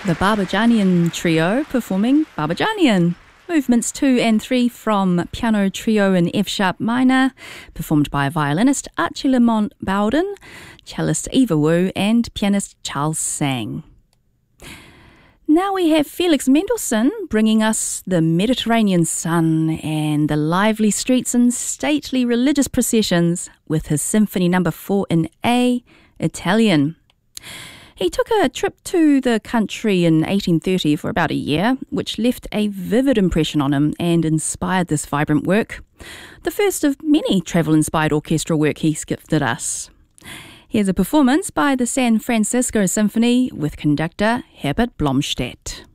The Barbajanian Trio performing Barbajanian. Movements 2 and 3 from Piano Trio in F-sharp minor, performed by violinist Archie Lamont Bowden, cellist Eva Wu and pianist Charles Sang. Now we have Felix Mendelssohn bringing us the Mediterranean sun and the lively streets and stately religious processions with his Symphony No. 4 in A, Italian. He took a trip to the country in 1830 for about a year, which left a vivid impression on him and inspired this vibrant work, the first of many travel-inspired orchestral work he's gifted us. Here's a performance by the San Francisco Symphony with conductor Herbert Blomstedt.